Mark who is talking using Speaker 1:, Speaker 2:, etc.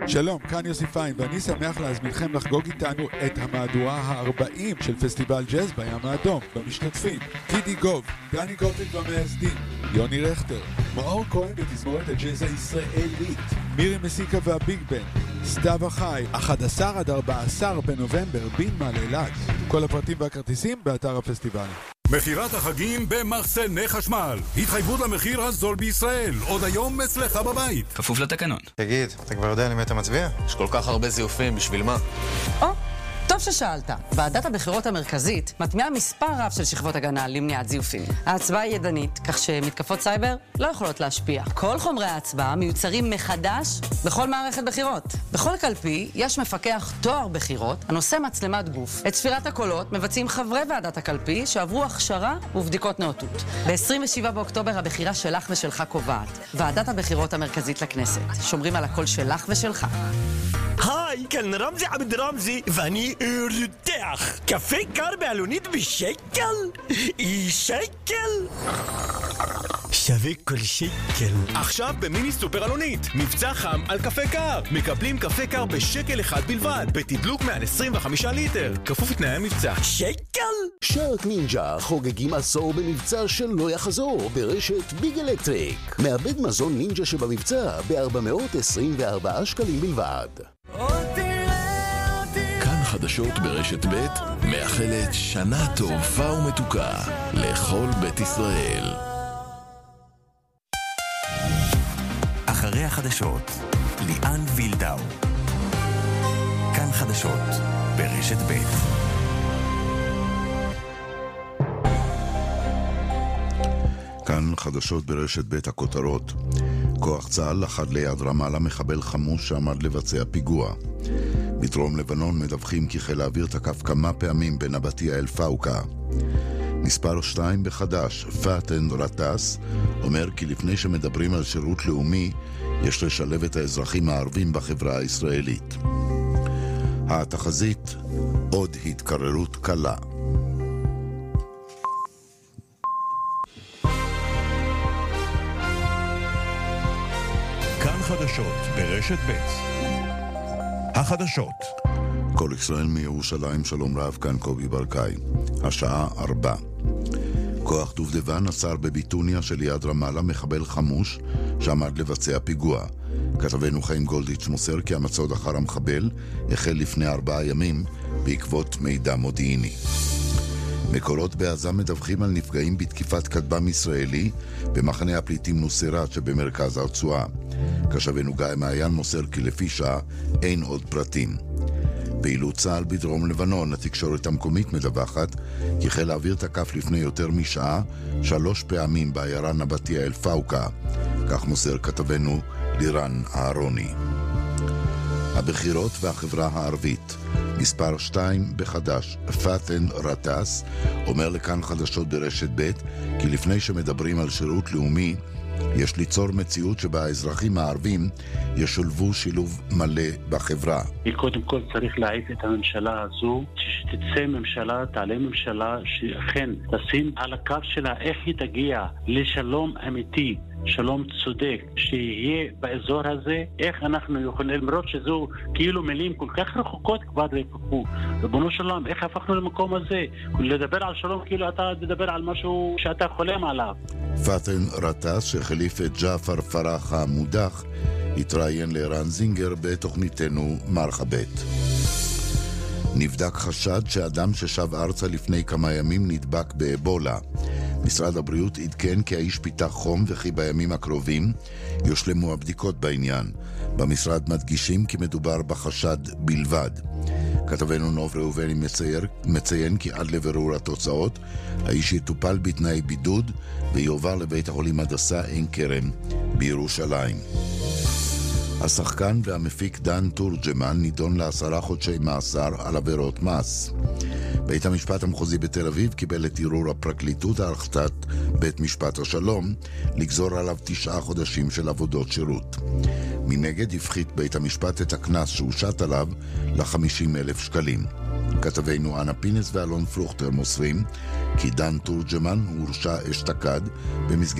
Speaker 1: שלום, כאן יוסי פיין, ואני שמח להזמינכם לחגוג איתנו את המהדורה ה-40 של פסטיבל ג'אז בים האדום. במשתתפים, גידי גוב, דני גוטליב והמייסדים, יוני רכטר, מאור כהן ותזמורת הג'אז הישראלית, מירי מסיקה והביג בן, סתיו החי, 11 עד 14 בנובמבר, בינמל אילת. כל הפרטים והכרטיסים באתר הפסטיבל.
Speaker 2: מחירת החגים במחסני חשמל. התחייבות למחיר הזול בישראל. עוד היום אצלך בבית.
Speaker 3: כפוף לתקנון.
Speaker 4: תגיד, אתה כבר יודע למי אתה מצביע?
Speaker 3: יש כל כך הרבה זיופים, בשביל מה?
Speaker 5: טוב ששאלת. ועדת הבחירות המרכזית מטמיעה מספר רב של שכבות הגנה למניעת זיופים. ההצבעה היא ידנית, כך שמתקפות סייבר לא יכולות להשפיע. כל חומרי ההצבעה מיוצרים מחדש בכל מערכת בחירות. בכל קלפי יש מפקח תואר בחירות הנושא מצלמת גוף. את ספירת הקולות מבצעים חברי ועדת הקלפי שעברו הכשרה ובדיקות נאותות. ב-27 באוקטובר הבחירה שלך ושלך קובעת. ועדת הבחירות המרכזית לכנסת. שומרים על הקול שלך ושלך.
Speaker 6: היי, כאן רמזי עבד רמזי, ואני רותח. קפה קר בעלונית בשקל? שקל? שווה כל שקל.
Speaker 7: עכשיו במיני סופר אלונית, מבצע חם על קפה קר. מקבלים קפה קר בשקל אחד בלבד, בתדלוק מעל 25 ליטר. כפוף לתנאי המבצע.
Speaker 6: שקל?
Speaker 8: שרק נינג'ה חוגגים עשור במבצע שלא יחזור ברשת ביג אלקטריק. מעבד מזון נינג'ה שבמבצע ב-424 שקלים בלבד.
Speaker 9: כאן חדשות ברשת ב' מאחלת שנה טובה ומתוקה לכל בית ישראל.
Speaker 10: אחרי החדשות, ליאן וילדאו. כאן חדשות ברשת ב'.
Speaker 11: כאן חדשות ברשת ב' הכותרות. כוח צה"ל לחד ליד רמאללה מחבל חמוש שעמד לבצע פיגוע. בדרום לבנון מדווחים כי חיל האוויר תקף כמה פעמים בנבטיה אל פאוקה. מספר 2 בחדש, פאטן רטס, אומר כי לפני שמדברים על שירות לאומי, יש לשלב את האזרחים הערבים בחברה הישראלית. התחזית, עוד התקררות קלה.
Speaker 2: כאן חדשות ברשת ב'. החדשות.
Speaker 11: כל ישראל מירושלים, שלום רב, כאן קובי ברקאי. השעה 4. כוח דובדבן עצר בביטוניה שליד רמאללה מחבל חמוש שעמד לבצע פיגוע. כתבנו חיים גולדיץ' מוסר כי המצוד אחר המחבל החל לפני 4 ימים בעקבות מידע מודיעיני. מקורות בעזה מדווחים על נפגעים בתקיפת כטב"ם ישראלי במחנה הפליטים נוסרת שבמרכז הרצועה. כתבנו גיא מעיין מוסר כי לפי שעה אין עוד פרטים. פעילות צה"ל בדרום לבנון, התקשורת המקומית מדווחת כי חיל האוויר תקף לפני יותר משעה 3 פעמים בעיירה נבטיה אל פאוקה. כך מוסר כתבנו לירן אהרוני. הבחירות והחברה הערבית. מספר 2 בחדש, פאטן רטס, אומר לכאן חדשות ברשת ב' כי לפני שמדברים על שירות לאומי, יש ליצור מציאות שבה האזרחים הערבים ישולבו שילוב מלא בחברה.
Speaker 12: קודם כל צריך להעיף את הממשלה הזו, שתצא ממשלה, תעלה ממשלה שאכן תשים על הקו שלה איך היא תגיע לשלום אמיתי, שלום צודק, שיהיה באזור הזה, איך אנחנו יכולים, למרות שזו כאילו מילים כל כך רחוקות כבר רחוקו. ריבונו של עולם, איך הפכנו למקום הזה? לדבר על שלום כאילו אתה תדבר על משהו שאתה חולם עליו.
Speaker 11: פאטן רטס שחליף את ג'אפר פרח המודח התראיין לערן זינגר בתוכניתנו מרחבת. נבדק חשד שאדם ששב ארצה לפני כמה ימים נדבק באבולה. משרד הבריאות עדכן כי האיש פיתח חום וכי בימים הקרובים יושלמו הבדיקות בעניין. במשרד מדגישים כי מדובר בחשד בלבד. כתבנו נוב ראובני מציין כי עד לבירור התוצאות האיש יטופל בתנאי בידוד ויועבר לבית החולים הדסה עין כרם בירושלים. השחקן והמפיק דן תורג'מן נידון ל10 חודשי מאסר על עבירות מס. בית המשפט המחוזי בתל אביב קיבל את ערעור הפרקליטות על החלטת בית משפט השלום לגזור עליו 9 חודשים של עבודות שירות. מנגד הפחית בית המשפט את הקנס שהושת עליו ל50,000 שקלים. כתבינו אנה פינס ואלון פלוכטר מוסרים כי דן תורג'מן הורשע אשתקד במסגרת